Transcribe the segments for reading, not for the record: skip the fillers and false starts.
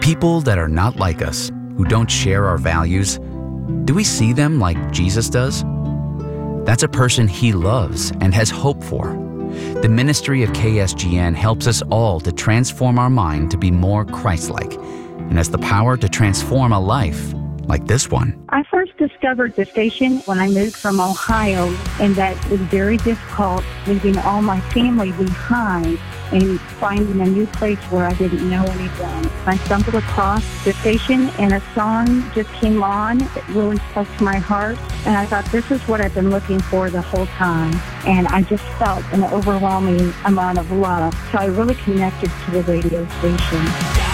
people that are not like us, who don't share our values, do we see them like Jesus does? That's a person He loves and has hope for. The ministry of KSGN helps us all to transform our mind to be more Christ-like, and has the power to transform a life like this one. I first discovered the station when I moved from Ohio, and that was very difficult, leaving all my family behind and finding a new place where I didn't know anyone. I stumbled across the station, and a song just came on. It really spoke to my heart, and I thought, this is what I've been looking for the whole time. And I just felt an overwhelming amount of love, so I really connected to the radio station.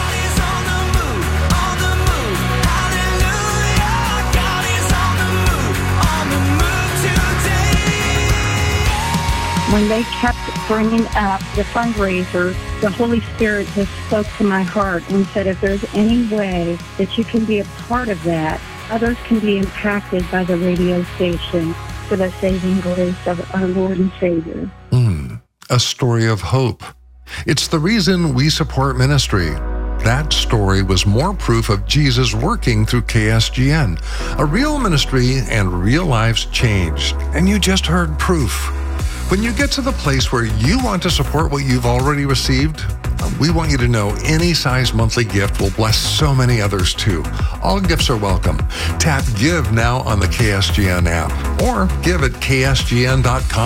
When they kept bringing up the fundraiser, the Holy Spirit just spoke to my heart and said, if there's any way that you can be a part of that, others can be impacted by the radio station for the saving grace of our Lord and Savior. A story of hope. It's the reason we support ministry. That story was more proof of Jesus working through KSGN. A real ministry and real lives changed. And you just heard proof. When you get to the place where you want to support what you've already received, we want you to know any size monthly gift will bless so many others too. All gifts are welcome. Tap Give now on the KSGN app or give at ksgn.com.